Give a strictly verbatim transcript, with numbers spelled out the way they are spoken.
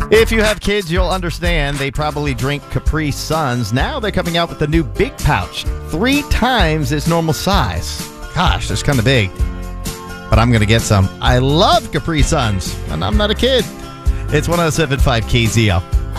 If you have kids, you'll understand they probably drink Capri Suns. Now they're coming out with the new big pouch, three times its normal size. Gosh, that's kind of big. But I'm going to get some. I love Capri Suns, and I'm not a kid. It's one oh seven point five K Z L.